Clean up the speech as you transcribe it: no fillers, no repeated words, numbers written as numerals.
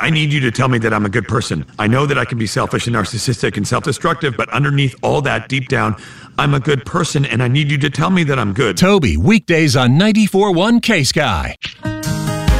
I need you to tell me that I'm a good person. I know that I can be selfish and narcissistic and self-destructive, but underneath all that, deep down, I'm a good person, and I need you to tell me that I'm good. Toby, weekdays on 94.1 K-Sky.